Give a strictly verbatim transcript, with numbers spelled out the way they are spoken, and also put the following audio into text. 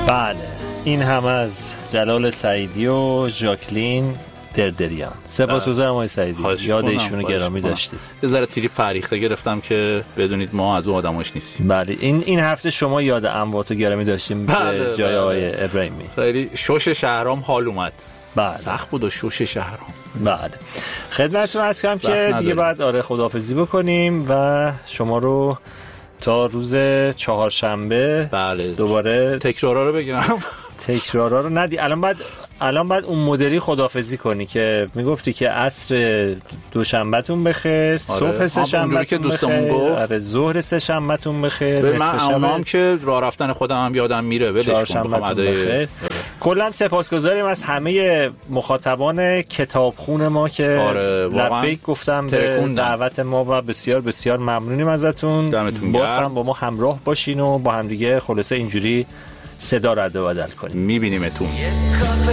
بله، این هم از جلال سعیدی و ژاکلین دردریان. سپاسگزارم آقای سعیدی، یاد ایشونو گرامی داشتید. یه ذره تیری فریخته گرفتم که بدونید ما از اون آدماش نیستیم. بله، این این هفته شما یاد امواتو گرامی داشتیم بله، به جای بله. آقای ابراهیمی. خیلی شوش شهرام حال اومد. بله. سخت بود و شوش شهرام. بله. خدمتتون عرض کنم که دیگه بعد آره خداحافظی بکنیم و شما رو تا روز چهارشنبه بله دوباره تکرارا رو بگم. تکرارا رو ندی. الان بعد الان بعد اون مدلی خداحافظی کنی که میگفتی که عصر دوشنبهتون بخیر، آره. صبح سه شنبهتون بخیر، آره ظهر سه شنبهتون بخیر، من اونام که راه رفتن خودم هم یادم میره ولش کن بخوام ادای. کلا سپاسگزاریم از همه مخاطبان کتابخون ما که آره لبیک گفتم به دعوت ما و بسیار بسیار ممنونیم ازتون. باز هم با ما همراه باشین و با هم دیگه خلاصه اینجوری صدا رد و بدل کنیم. میبینیمتون.